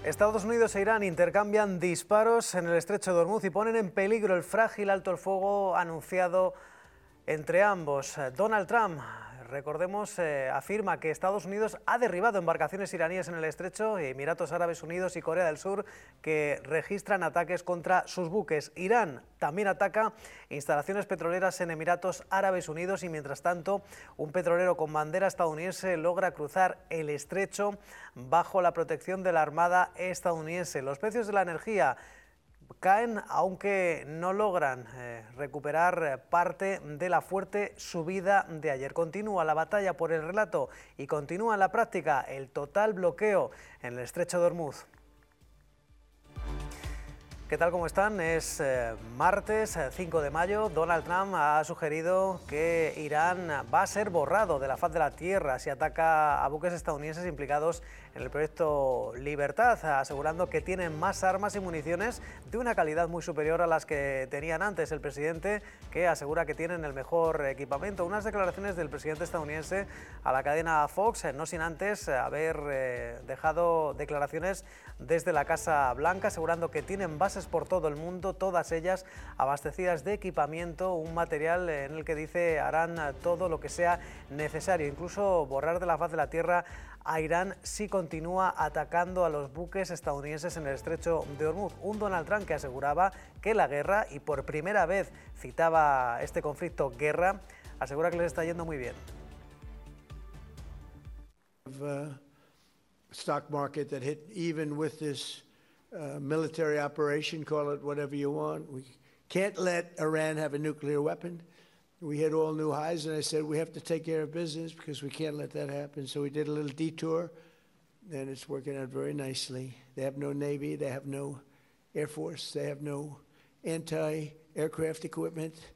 Estados Unidos e Irán intercambian disparos en el estrecho de Hormuz y ponen en peligro el frágil alto el fuego anunciado entre ambos. Donald Trump, recordemos, afirma que Estados Unidos ha derribado embarcaciones iraníes en el estrecho, Emiratos Árabes Unidos y Corea del Sur, que registran ataques contra sus buques. Irán también ataca instalaciones petroleras en Emiratos Árabes Unidos y, mientras tanto, un petrolero con bandera estadounidense logra cruzar el estrecho bajo la protección de la Armada estadounidense. Los precios de la energía caen, aunque no logran recuperar parte de la fuerte subida de ayer. Continúa la batalla por el relato y continúa en la práctica el total bloqueo en el estrecho de Hormuz. ¿Qué tal? ¿Cómo están? Es martes 5 de mayo. Donald Trump ha sugerido que Irán va a ser borrado de la faz de la tierra si ataca a buques estadounidenses implicados en el proyecto Libertad, asegurando que tienen más armas y municiones de una calidad muy superior a las que tenían antes. El presidente, que asegura que tienen el mejor equipamiento. Unas declaraciones del presidente estadounidense a la cadena Fox, no sin antes haber dejado declaraciones desde la Casa Blanca, asegurando que tienen bases por todo el mundo, todas ellas abastecidas de equipamiento, un material en el que dice harán todo lo que sea necesario, incluso borrar de la faz de la tierra a Irán si continúa atacando a los buques estadounidenses en el estrecho de Hormuz. Un Donald Trump que aseguraba que la guerra, y por primera vez citaba este conflicto guerra, asegura que les está yendo muy bien. Stock market that hit even with this military operation, call it whatever you want. We can't let Iran have a nuclear weapon. We hit all new highs, and I said we have to take care of business because we can't let that happen. So we did a little detour, and it's working out very nicely. They have no Navy, they have no Air Force, they have no anti-aircraft equipment.